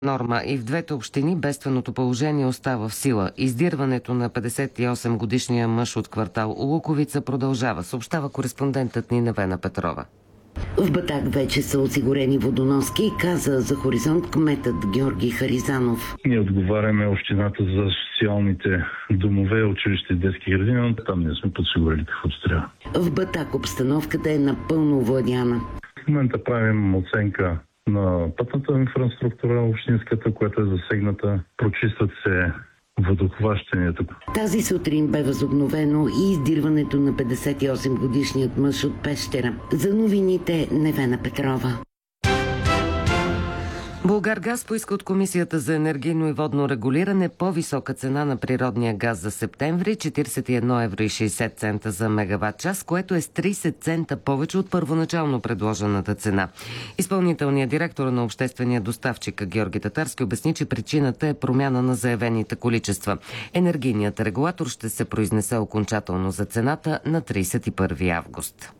норма и в двете общини бедственото положение остава в сила. Издирването на 58-годишния мъж от квартал Луковица продължава, съобщава кореспондентът ни Невена Петрова. В Батак вече са осигурени водоноски, каза за Хоризонт кметът Георги Харизанов. Ние отговаряме общината за социалните домове, училища и детски градини, но там ние сме подсигурили каквото трябва. В Батак обстановката е напълно овладяна. В момента правим оценка на пътната инфраструктура, общинската, която е засегната. Прочистват се водохващанията. Тази сутрин бе възобновено и издирването на 58-годишният мъж от Пещера. За новините Невена Петрова. Булгаргаз поиска от Комисията за енергийно и водно регулиране по-висока цена на природния газ за септември – 41,60 евро за мегаватт час, което е с 30 цента повече от първоначално предложената цена. Изпълнителният директор на обществения доставчик Георги Татарски обясни, че причината е промяна на заявените количества. Енергийният регулатор ще се произнесе окончателно за цената на 31 август.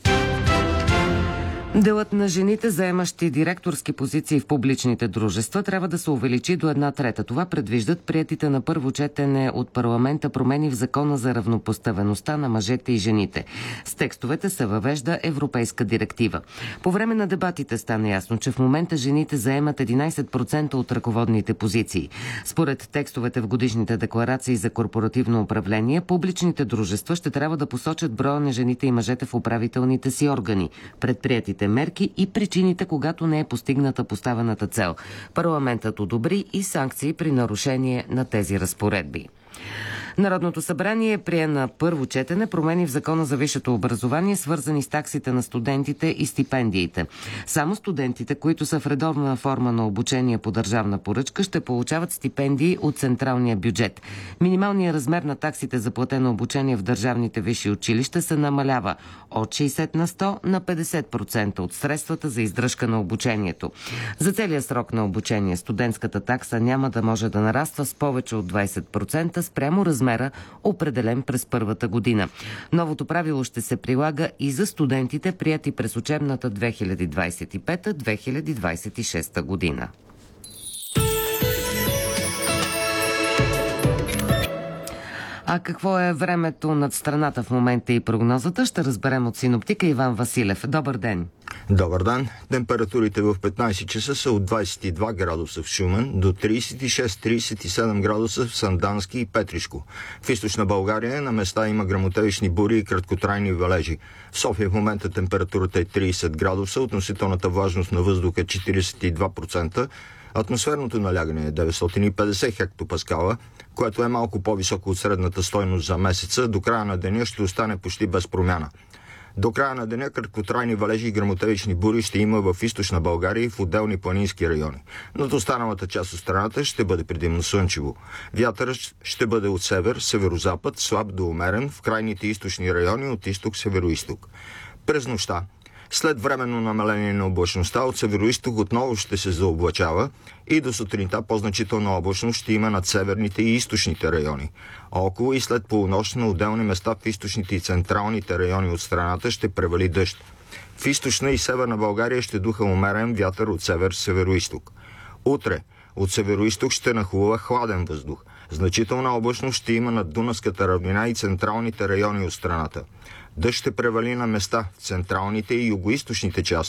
Делът на жените, заемащи директорски позиции в публичните дружества, трябва да се увеличи до 1/3. Това предвиждат приетите на първо четене от парламента промени в Закона за равнопоставеността на мъжете и жените. С текстовете се въвежда европейска директива. По време на дебатите стана ясно, че в момента жените заемат 11% от ръководните позиции. Според текстовете в годишните декларации за корпоративно управление, публичните дружества ще трябва да посочат броя на жените и мъжете в управителните си органи, предприетите мерки и причините, когато не е постигната поставената цел. Парламентът одобри и санкции при нарушение на тези разпоредби. Народното събрание прие на първо четене промени в Закона за висшето образование, свързани с таксите на студентите и стипендиите. Само студентите, които са в редовна форма на обучение по държавна поръчка, ще получават стипендии от централния бюджет. Минималният размер на таксите за платено обучение в държавните висши училища се намалява от 60 на 100 на 50% от средствата за издръжка на обучението. За целия срок на обучение студентската такса няма да може да нараства с повече от 20% спрямо размера, определен през първата година. Новото правило ще се прилага и за студентите, приети през учебната 2025-2026 година. А какво е времето над страната в момента и прогнозата, ще разберем от синоптика Иван Василев. Добър ден! Добър ден! Температурите в 15 часа са от 22 градуса в Шумен до 36-37 градуса в Сандански и Петришко. В източна България на места има гръмотевични бури и краткотрайни валежи. В София в момента температурата е 30 градуса, относителната влажност на въздуха е 42%, атмосферното налягане е 950 хектопаскала, което е малко по-високо от средната стойност за месеца. До края на деня ще остане почти без промяна. До края на деня краткотрайни валежи и гръмотевични бури ще има в източна България и в отделни планински райони. Над останалата част от страната ще бъде предимно слънчево. Вятърът ще бъде от север, северозапад, слаб до умерен, в крайните източни райони от изток-североизток. През нощта, след временно намаление на облачността, от североизток отново ще се заоблачава и до сутринта по-значителна облачност ще има над северните и източните райони. А около и след полунощ на отделни места в източните и централните райони от страната ще превали дъжд. В източна и северна България ще духа умерен вятър от север-североизток. Утре от североизток ще нахлува хладен въздух. Значителна облачност ще има над Дунавската равнина и централните райони от страната. Дъжд ще превали на места в централните и югоизточните части